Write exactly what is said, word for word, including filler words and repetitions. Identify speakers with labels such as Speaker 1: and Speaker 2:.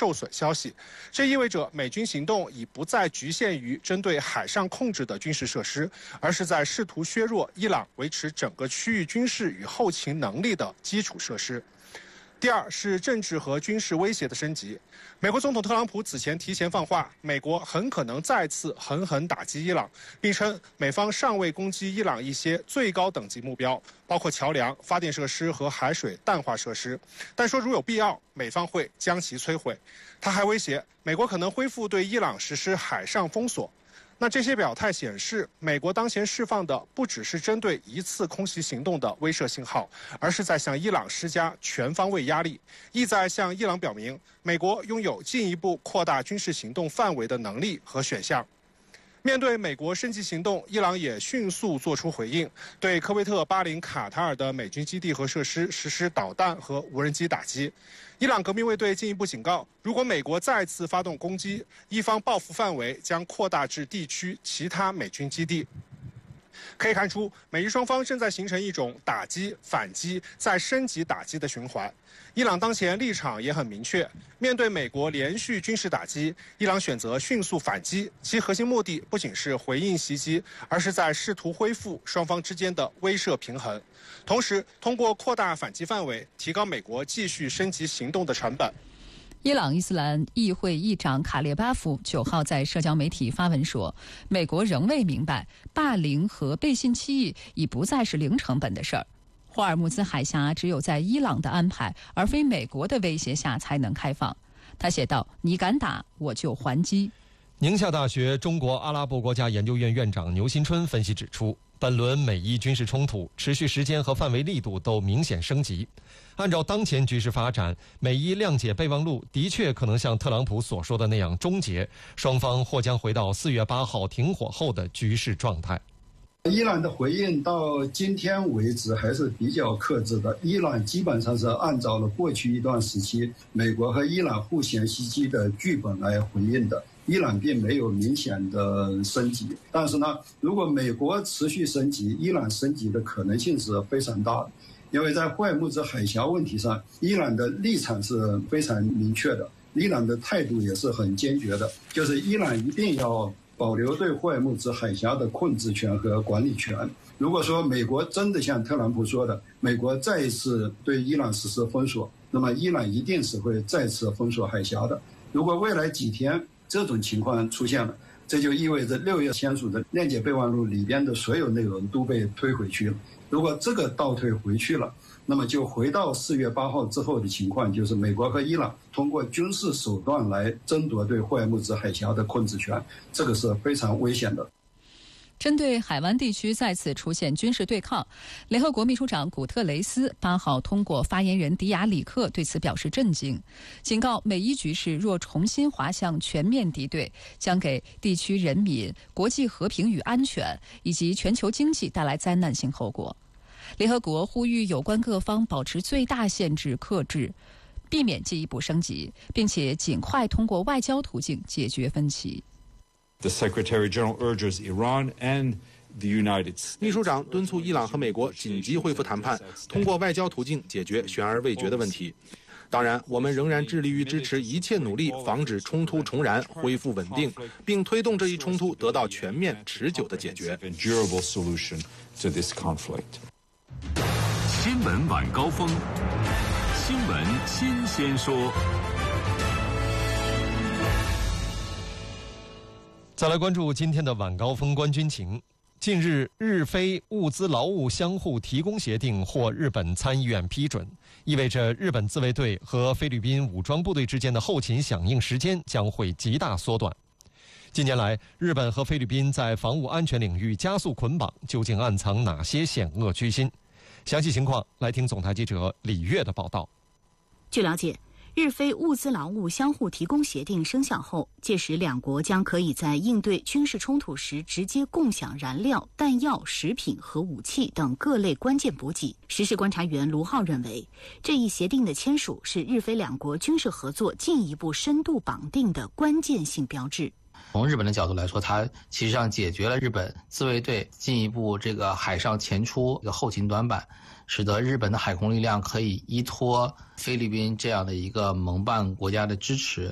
Speaker 1: 受损消息。这意味着美军行动已不再局限于针对海上控制的军事设施，而是在试图削弱伊朗维持整个区域军事与后勤能力的基础设施。第二是政治和军事威胁的升级。美国总统特朗普此前提前放话，美国很可能再次狠狠打击伊朗，并称美方尚未攻击伊朗一些最高等级目标，包括桥梁、发电设施和海水淡化设施，但说如有必要，美方会将其摧毁。他还威胁，美国可能恢复对伊朗实施海上封锁。那这些表态显示，美国当前释放的不只是针对一次空袭行动的威慑信号，而是在向伊朗施加全方位压力，意在向伊朗表明，美国拥有进一步扩大军事行动范围的能力和选项。面对美国升级行动，伊朗也迅速做出回应，对科威特、巴林、卡塔尔的美军基地和设施实施导弹和无人机打击。伊朗革命卫队进一步警告，如果美国再次发动攻击，伊方报复范围将扩大至地区其他美军基地。可以看出，美伊双方正在形成一种打击、反击、再升级打击的循环。伊朗当前立场也很明确，面对美国连续军事打击，伊朗选择迅速反击，其核心目的不仅是回应袭击，而是在试图恢复双方之间的威慑平衡，同时通过扩大反击范围，提高美国继续升级行动的成本。
Speaker 2: 伊朗伊斯兰议会议长卡列巴夫九号在社交媒体发文说，美国仍未明白霸凌和背信弃义已不再是零成本的事儿。霍尔木兹海峡只有在伊朗的安排，而非美国的威胁下才能开放。他写道：“你敢打，我就还击。”
Speaker 3: 宁夏大学中国阿拉伯国家研究院院长牛新春分析指出，本轮美伊军事冲突持续时间和范围力度都明显升级。按照当前局势发展，美伊谅解备忘录的确可能像特朗普所说的那样终结，双方或将回到四月八号停火后的局势状态。
Speaker 4: 伊朗的回应到今天为止还是比较克制的，伊朗基本上是按照了过去一段时期美国和伊朗互相袭击的剧本来回应的。伊朗并没有明显的升级，但是呢，如果美国持续升级，伊朗升级的可能性是非常大的。因为在霍尔木兹海峡问题上，伊朗的立场是非常明确的，伊朗的态度也是很坚决的，就是伊朗一定要保留对霍尔木兹海峡的控制权和管理权。如果说美国真的像特朗普说的，美国再一次对伊朗实施封锁，那么伊朗一定是会再次封锁海峡的。如果未来几天这种情况出现了，这就意味着六月签署的谅解备忘录里边的所有内容都被推回去了。如果这个倒退回去了，那么就回到四月八号之后的情况，就是美国和伊朗通过军事手段来争夺对霍尔木兹海峡的控制权，这个是非常危险的。
Speaker 2: 针对海湾地区再次出现军事对抗，联合国秘书长古特雷斯八号通过发言人迪亚里克对此表示震惊，警告美伊局势若重新滑向全面敌对，将给地区人民、国际和平与安全以及全球经济带来灾难性后果。联合国呼吁有关各方保持最大限制克制，避免进一步升级，并且尽快通过外交途径解决分歧。
Speaker 5: The Secretary General urges Iran and the United States.
Speaker 6: 秘书长敦促伊朗和美国紧急恢复谈判，通过外交途径解决悬而未决的问题。当然，我们仍然致力于支持一切努力，防止冲突重燃，恢复稳定，并推动这一冲突得到全面、持久的解决。
Speaker 7: 新闻晚高峰，新闻新鲜说。
Speaker 3: 再来关注今天的晚高峰观军情。近日，日菲物资劳务相互提供协定获日本参议院批准，意味着日本自卫队和菲律宾武装部队之间的后勤响应时间将会极大缩短。近年来，日本和菲律宾在防务安全领域加速捆绑，究竟暗藏哪些险恶居心？详细情况来听总台记者李月的报道。
Speaker 8: 据了解，日菲物资劳务相互提供协定生效后，届时两国将可以在应对军事冲突时直接共享燃料、弹药、食品和武器等各类关键补给。时事观察员卢浩认为，这一协定的签署是日菲两国军事合作进一步深度绑定的关键性标志。
Speaker 9: 从日本的角度来说，它其实上解决了日本自卫队进一步这个海上前出这个后勤短板，使得日本的海空力量可以依托菲律宾这样的一个盟伴国家的支持